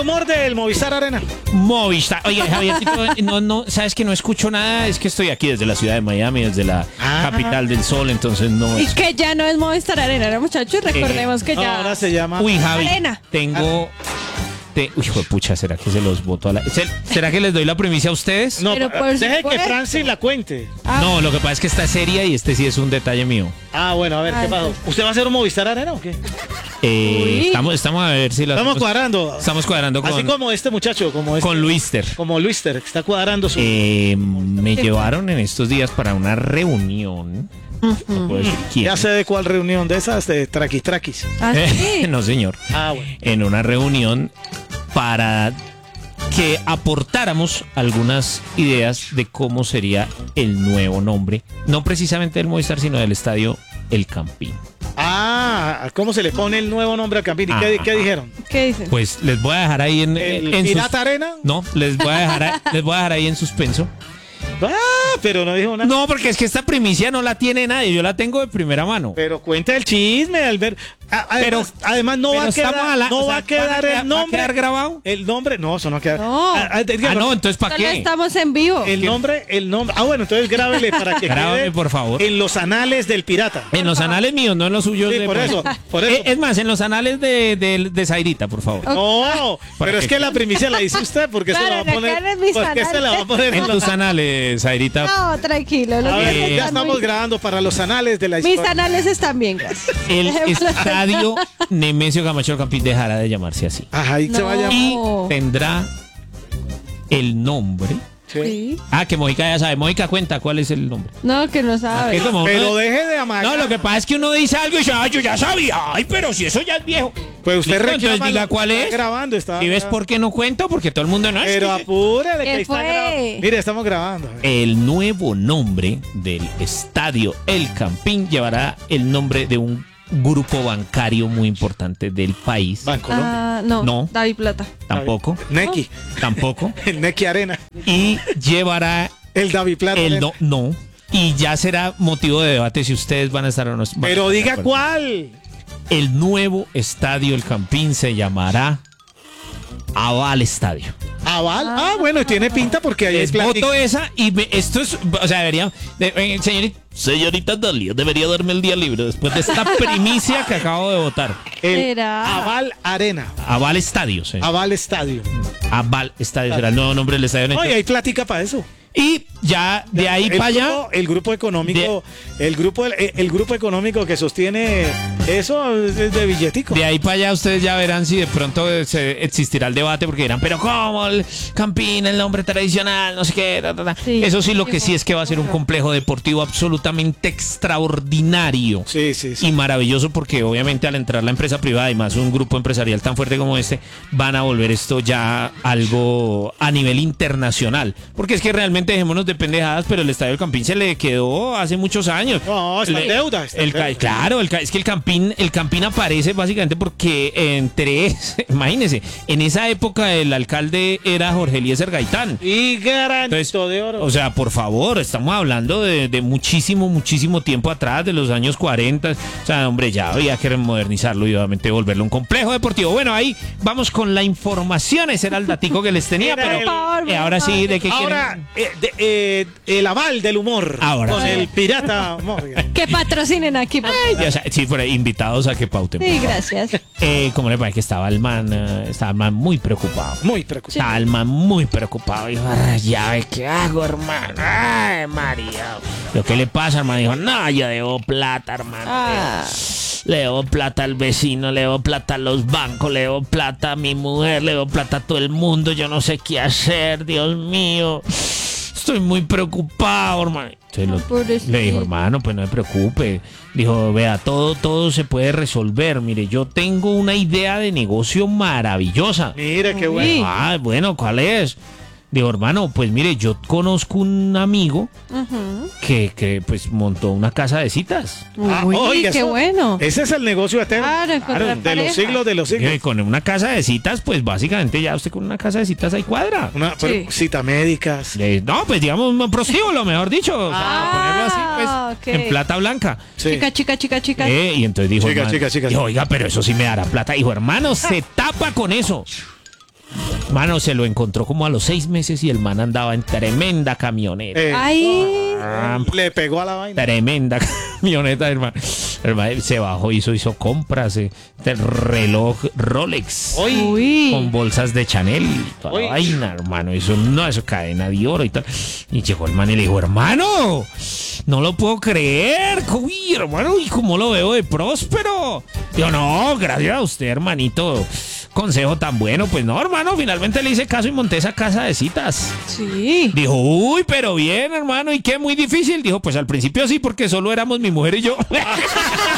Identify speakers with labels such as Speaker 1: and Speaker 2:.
Speaker 1: humor del Movistar Arena.
Speaker 2: Movistar. Oye, Javier, no, sabes que no escucho nada. Es que estoy aquí desde la ciudad de Miami, desde la capital del sol, entonces no.
Speaker 3: Y que ya no es Movistar Arena, ¿no, muchachos? Recordemos que ya.
Speaker 1: Ahora se llama.
Speaker 2: Uy, Javi,
Speaker 3: Arena.
Speaker 2: tengo. Uy, pucha, ¿será que se los voto a la. ¿Será que les doy la primicia a ustedes?
Speaker 1: No,
Speaker 3: Pero por
Speaker 1: deje que
Speaker 3: supuesto.
Speaker 1: Francis la cuente.
Speaker 2: No, lo que pasa es que esta es seria y este sí es un detalle mío.
Speaker 1: Bueno, a ver, ¿qué pasó? ¿Usted va a hacer un Movistar Arena o qué?
Speaker 2: Estamos a ver si la.
Speaker 1: Estamos cuadrando.
Speaker 2: Estamos cuadrando con.
Speaker 1: Así como este muchacho,
Speaker 2: Con Luister.
Speaker 1: Como Luister, que está cuadrando su.
Speaker 2: Me llevaron en estos días para una reunión. No puedo decir quién.
Speaker 1: Ya sé de cuál reunión, de esas de Traquis.
Speaker 3: ¿Ah, sí?
Speaker 2: No, señor.
Speaker 1: Bueno.
Speaker 2: En una reunión para que aportáramos algunas ideas de cómo sería el nuevo nombre, no precisamente del Movistar, sino del estadio El Campín.
Speaker 1: ¿Cómo se le pone el nuevo nombre al Campín? ¿Y qué dijeron?
Speaker 3: ¿Qué dicen?
Speaker 2: Pues les voy a dejar ahí
Speaker 1: ¿El Pirata Arena?
Speaker 2: No, les voy a dejar ahí en suspenso.
Speaker 1: Pero no dijo nada.
Speaker 2: No, porque es que esta primicia no la tiene nadie, yo la tengo de primera mano.
Speaker 1: Pero cuenta el chisme, Albert. Además no va a quedar el nombre.
Speaker 2: ¿Va a quedar grabado?
Speaker 1: El nombre, no, eso no queda.
Speaker 3: No.
Speaker 2: No, entonces ¿para
Speaker 3: Solo
Speaker 2: qué?
Speaker 3: estamos en vivo.
Speaker 1: El nombre. Bueno, entonces grábele para que
Speaker 2: Grábame,
Speaker 1: quede
Speaker 2: por favor.
Speaker 1: en los anales del pirata.
Speaker 2: En los anales míos, no en los suyos.
Speaker 1: Sí, por eso.
Speaker 2: Es más, en los anales de Zairita, por favor.
Speaker 1: No, pero es que la primicia la dice usted, porque se la va a poner. Porque se la va a poner
Speaker 2: En tus anales, Zairita.
Speaker 3: No, tranquilo.
Speaker 1: A ver, ya estamos grabando para los anales de la historia.
Speaker 3: Mis anales están bien, gracias.
Speaker 2: El estadio Nemesio Camacho El Campín dejará de llamarse así.
Speaker 1: Ajá, ahí se va a llamar.
Speaker 2: Y tendrá el nombre.
Speaker 3: Sí.
Speaker 2: Que Mojica ya sabe. Mojica, cuenta cuál es el nombre.
Speaker 3: No, que no sabe.
Speaker 1: Pero deje de amagar.
Speaker 2: No, lo que pasa es que uno dice algo y dice, yo ya sabía. Ay, pero si eso ya es viejo.
Speaker 1: Pues usted
Speaker 2: Listo,
Speaker 1: reclama.
Speaker 2: entonces diga cuál
Speaker 1: Está
Speaker 2: es.
Speaker 1: grabando,
Speaker 2: ¿Y ves por qué no cuento? Porque todo el mundo no es.
Speaker 1: Pero apúrele, que
Speaker 3: ¿Qué
Speaker 1: ahí está
Speaker 3: fue?
Speaker 1: grabando. Mire, estamos grabando.
Speaker 2: El nuevo nombre del estadio El Campín llevará el nombre de un grupo bancario muy importante del país.
Speaker 1: Bancolombia.
Speaker 3: No. David Plata.
Speaker 2: Tampoco.
Speaker 1: Neki.
Speaker 2: Tampoco.
Speaker 1: El Neki Arena.
Speaker 2: Y llevará
Speaker 1: El David Plata. Arena.
Speaker 2: no. Y ya será motivo de debate si ustedes van a estar o no.
Speaker 1: Pero diga cuál.
Speaker 2: El nuevo estadio El Campín se llamará Aval Estadio.
Speaker 1: ¿Aval? Bueno, tiene pinta porque ahí
Speaker 2: Les voto esa y esto es, o sea, debería, señorita Dalia, debería darme el día libre después de esta primicia que acabo de votar.
Speaker 3: ¿Será?
Speaker 1: Aval Arena.
Speaker 2: Aval Estadio, señor.
Speaker 1: Aval Estadio.
Speaker 2: Aval Estadio será el nuevo nombre del estadio.
Speaker 1: Oye, hay plática para eso.
Speaker 2: Y ya de ahí para allá.
Speaker 1: El grupo económico, el grupo económico que sostiene eso es de billetico.
Speaker 2: De ahí para allá ustedes ya verán si de pronto existirá el debate, porque dirán, pero ¿cómo? El Campín, el nombre tradicional, no sé qué.
Speaker 3: Sí.
Speaker 2: Eso sí, lo que sí es que va a ser un complejo deportivo absolutamente extraordinario.
Speaker 1: Sí.
Speaker 2: Y maravilloso, porque obviamente al entrar la empresa privada y más un grupo empresarial tan fuerte como este, van a volver esto ya algo a nivel internacional. Porque es que realmente dejémonos de pendejadas, pero el Estadio del Campín se le quedó hace muchos años.
Speaker 1: No, está en deuda.
Speaker 2: Claro, es que el Campín aparece básicamente porque imagínense, en esa época el alcalde era Jorge Eliezer Gaitán.
Speaker 1: Y granito de oro.
Speaker 2: O sea, por favor, estamos hablando de muchísimo tiempo atrás, de los años 40. O sea, hombre, ya había que modernizarlo y obviamente volverlo un complejo deportivo. Bueno, ahí vamos con la información. Ese era el datico que les tenía, pero ahora sí, ¿de qué quieren?
Speaker 1: El aval del humor.
Speaker 2: Ahora
Speaker 1: con
Speaker 2: sí.
Speaker 1: el pirata Morgan.
Speaker 3: Que patrocinen aquí.
Speaker 2: O sea, sí, fuera invitados a que pauten.
Speaker 3: Sí, gracias.
Speaker 2: ¿Cómo le parece que estaba el man muy preocupado?
Speaker 1: Muy preocupado.
Speaker 2: Estaba el man muy preocupado. Dijo, ya, ¿qué hago, hermano? Ay, María. ¿Lo que le pasa, hermano? Dijo, no, yo debo plata, hermano. Le debo plata al vecino, le debo plata a los bancos, le debo plata a mi mujer, le debo plata a todo el mundo. Yo no sé qué hacer, Dios mío. Estoy muy preocupado, hermano. Entonces le dijo, hermano, pues no se preocupe. Dijo, vea, todo se puede resolver. Mire, yo tengo una idea de negocio maravillosa.
Speaker 1: Mire, qué bueno.
Speaker 2: Bueno, ¿cuál es? Digo, hermano, pues mire, yo conozco un amigo que pues montó una casa de citas.
Speaker 3: Uy, qué bueno.
Speaker 1: Ese es el negocio eterno.
Speaker 3: Claro,
Speaker 1: de los siglos de los siglos.
Speaker 2: Que con una casa de citas, pues básicamente ya usted con una casa de citas ahí cuadra.
Speaker 1: Cita médicas.
Speaker 2: No, pues digamos un prostíbulo, mejor dicho. O sea, ponerlo así, pues, en plata blanca.
Speaker 1: Sí.
Speaker 3: Chica.
Speaker 2: Y entonces dijo,
Speaker 1: Chica.
Speaker 2: dijo, oiga, pero eso sí me dará plata. Dijo, hermano, se tapa con eso. Mano, se lo encontró como a los 6 meses y el man andaba en tremenda camioneta.
Speaker 3: Ay.
Speaker 1: Le pegó a la vaina.
Speaker 2: Tremenda camioneta, hermano. Hermano, se bajó, hizo compras de reloj Rolex.
Speaker 3: Uy.
Speaker 2: Con bolsas de Chanel. Toda la vaina, hermano. Eso cadena de oro y tal. Y llegó el man y le dijo, hermano, no lo puedo creer. Uy, hermano, ¿y cómo lo veo de próspero? Digo, no, gracias a usted, hermanito. Consejo tan bueno. Pues no, hermano, finalmente le hice caso y monté esa casa de citas.
Speaker 3: Sí.
Speaker 2: Dijo, uy, pero bien, hermano, ¿y qué? Muy difícil. Dijo, pues al principio sí, porque solo éramos mi mujer y yo.